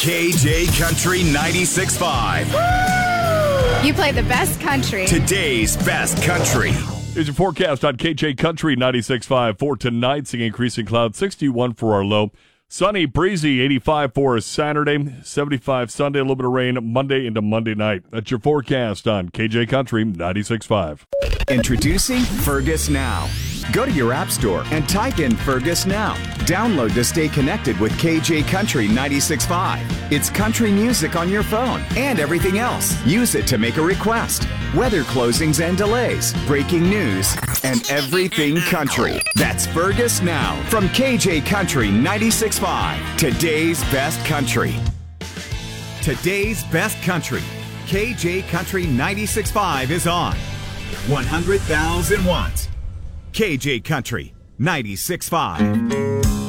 KJ Country 96.5. You play the best country. Today's best country. Here's your forecast on KJ Country 96.5 for tonight. Seeing increasing clouds, 61 for our low. Sunny, breezy, 85 for Saturday, 75 Sunday, a little bit of rain Monday into Monday night. That's your forecast on KJ Country 96.5. Introducing Fergus Now. Go to your app store and type in Fergus Now. Download to stay connected with KJ Country 96.5. It's country music on your phone and everything else. Use it to make a request. Weather closings and delays, breaking news, and everything country. That's Fergus Now from KJ Country 96.5. Today's best country. Today's best country. KJ Country 96.5 is on. 100,000 watts. KJ Country 96.5.